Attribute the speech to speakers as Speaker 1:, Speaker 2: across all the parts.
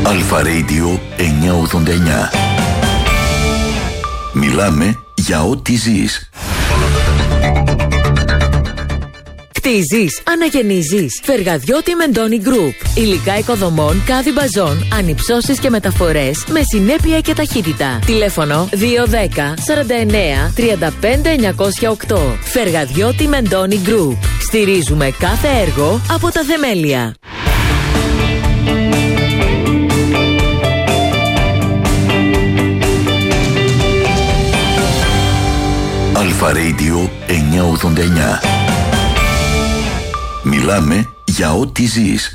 Speaker 1: Αλφα Radio 989. Μιλάμε για ό,τι ζεις.
Speaker 2: Κτίζεις, αναγεννίζεις. Φεργαδιώτη Μεντώνη Group. Υλικά οικοδομών, κάδι μπαζών, ανυψώσεις και μεταφορές με συνέπεια και ταχύτητα. Τηλέφωνο 210 49 35 908. Φεργαδιώτη Μεντώνη Group. Στηρίζουμε κάθε έργο από τα θεμέλια.
Speaker 1: Αλφα Radio 989. Μιλάμε για ό,τι ζεις.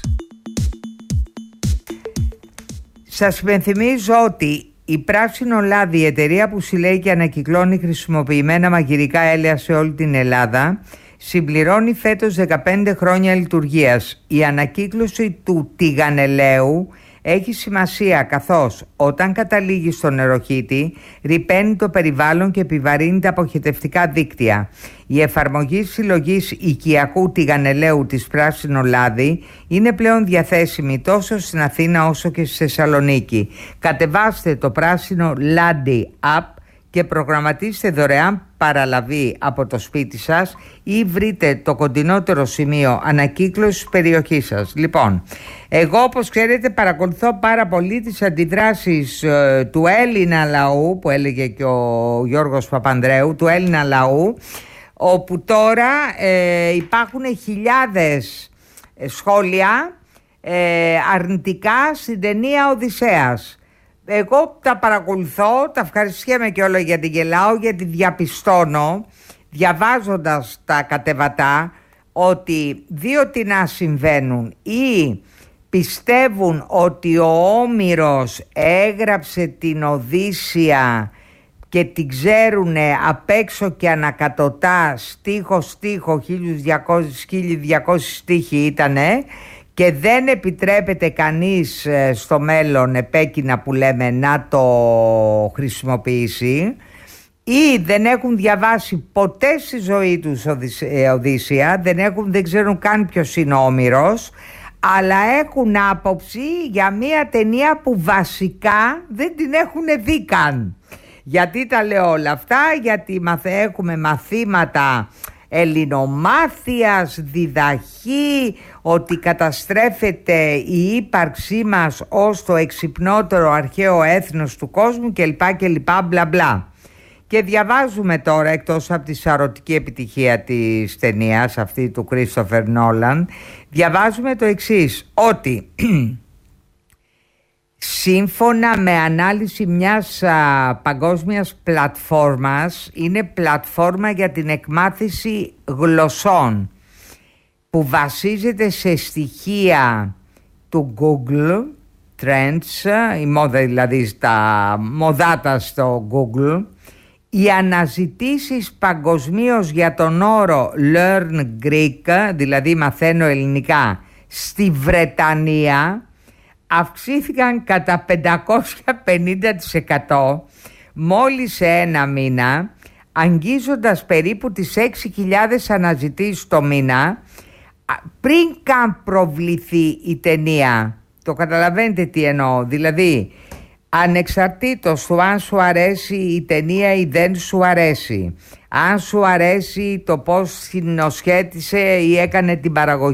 Speaker 3: Σας υπενθυμίζω ότι η Πράσινο Λάδι, η εταιρεία που συλλέγει και ανακυκλώνει χρησιμοποιημένα μαγειρικά έλαια σε όλη την Ελλάδα, συμπληρώνει φέτος 15 χρόνια λειτουργίας. Η ανακύκλωση του τηγανελαίου έχει σημασία, καθώς όταν καταλήγει στο νεροχύτη ρυπαίνει το περιβάλλον και επιβαρύνει τα αποχετευτικά δίκτυα. Η εφαρμογή συλλογής οικιακού τηγανελαίου της Πράσινο Λάδι είναι πλέον διαθέσιμη τόσο στην Αθήνα όσο και στη Θεσσαλονίκη. Κατεβάστε το Πράσινο Λάδι app και προγραμματίστε δωρεάν παραλαβή από το σπίτι σας ή βρείτε το κοντινότερο σημείο ανακύκλωσης της περιοχής σας. Λοιπόν, εγώ όπως ξέρετε παρακολουθώ πάρα πολύ τις αντιδράσεις του Έλληνα λαού, που έλεγε και ο Γιώργος Παπανδρέου, του Έλληνα λαού, όπου τώρα υπάρχουν χιλιάδες σχόλια αρνητικά στην ταινία Οδυσσέας. Εγώ τα παρακολουθώ, τα ευχαριστιέμαι και όλα γιατί γελάω, γιατί διαπιστώνω, διαβάζοντας τα κατεβατά, ότι δύο τινά συμβαίνουν: ή πιστεύουν ότι ο Όμηρος έγραψε την Οδύσσεια και την ξέρουνε απ' έξω και ανακατοτά, στίχο 1200 στίχοι ήτανε, και δεν επιτρέπεται κανείς στο μέλλον επέκεινα που λέμε να το χρησιμοποιήσει, ή δεν έχουν διαβάσει ποτέ στη ζωή τους Οδύσσεια, δεν ξέρουν καν ποιος είναι ο Όμηρος, αλλά έχουν άποψη για μια ταινία που βασικά δεν την έχουν δει καν. Γιατί τα λέω όλα αυτά? Γιατί έχουμε μαθήματα ελληνομάθειας, διδαχή, ότι καταστρέφεται η ύπαρξή μας ως το εξυπνότερο αρχαίο έθνος του κόσμου κλπ μπλα μπλα. Και διαβάζουμε τώρα, εκτός από τη σαρωτική επιτυχία της ταινίας αυτή του Κρίστοφερ Νόλαν, διαβάζουμε το εξής, ότι σύμφωνα με ανάλυση μιας παγκόσμιας πλατφόρμας, είναι πλατφόρμα για την εκμάθηση γλωσσών που βασίζεται σε στοιχεία του Google Trends, η μόδα δηλαδή στα μοδάτα στο Google. Οι αναζητήσεις παγκοσμίως για τον όρο Learn Greek, δηλαδή μαθαίνω ελληνικά, στη Βρετανία αυξήθηκαν κατά 550% μόλις σε ένα μήνα, αγγίζοντας περίπου τις 6.000 αναζητήσεις το μήνα, πριν καν προβληθεί η ταινία. Το καταλαβαίνετε τι εννοώ? Δηλαδή, ανεξαρτήτως του αν σου αρέσει η ταινία ή δεν σου αρέσει, αν σου αρέσει το πώς συνοσχέτισε ή έκανε την παραγωγή